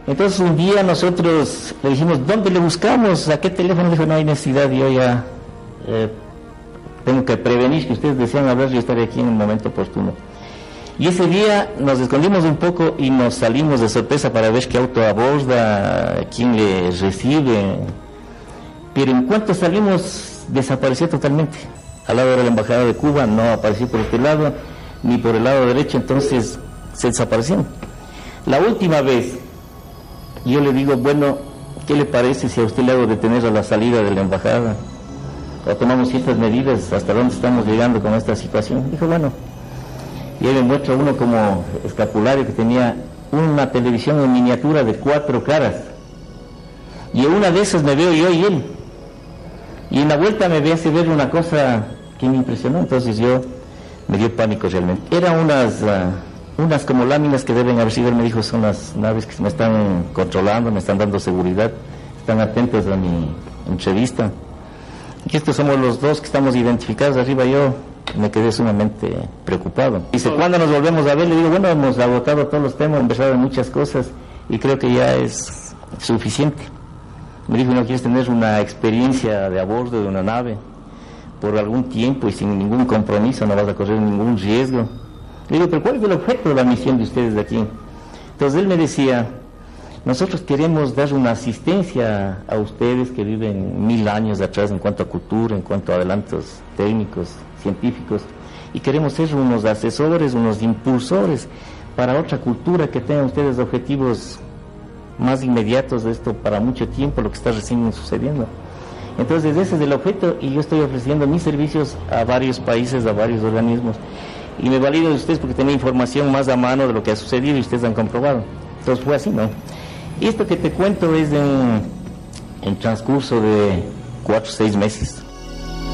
Entonces un día nosotros le dijimos, ¿dónde le buscamos? ¿A qué teléfono? Dijo, no hay necesidad, yo ya tengo que prevenir que ustedes desean hablar, yo estaré aquí en el momento oportuno. Y ese día nos escondimos un poco y nos salimos de sorpresa para ver qué auto aborda, quién le recibe. Pero en cuanto salimos, desapareció totalmente. Al lado de la embajada de Cuba, no apareció por este lado, ni por el lado derecho, entonces se desaparecieron. La última vez, yo le digo, bueno, ¿qué le parece si a usted le hago detener a la salida de la embajada? O tomamos ciertas medidas, ¿hasta dónde estamos llegando con esta situación? Dijo, bueno. Y él me muestra uno como escapulario que tenía una televisión en miniatura de 4 caras. Y en una de esas me veo yo y él. Y en la vuelta me hace ver una cosa que me impresionó. Entonces yo me dio pánico realmente. Eran unas como láminas que deben haber sido, él me dijo, son las naves que me están controlando, me están dando seguridad, están atentos a mi entrevista. Y estos somos los dos que estamos identificados arriba. Yo me quedé sumamente preocupado. Dice, ¿cuándo nos volvemos a ver? Le digo, bueno, hemos agotado todos los temas, hemos empezado en muchas cosas y creo que ya es suficiente. Me dijo, ¿no quieres tener una experiencia de a bordo de una nave por algún tiempo y sin ningún compromiso? No vas a correr ningún riesgo. Le digo, ¿pero cuál es el objeto de la misión de ustedes de aquí? Entonces él me decía, nosotros queremos dar una asistencia a ustedes que viven 1000 años atrás en cuanto a cultura, en cuanto a adelantos técnicos, científicos, y queremos ser unos asesores, unos impulsores para otra cultura, que tengan ustedes objetivos más inmediatos de esto para mucho tiempo, lo que está recién sucediendo. Entonces ese es el objeto y yo estoy ofreciendo mis servicios a varios países, a varios organismos, y me valido de ustedes porque tenía información más a mano de lo que ha sucedido y ustedes han comprobado. Entonces fue así, ¿no? Y esto que te cuento es en transcurso de 4 o 6 meses.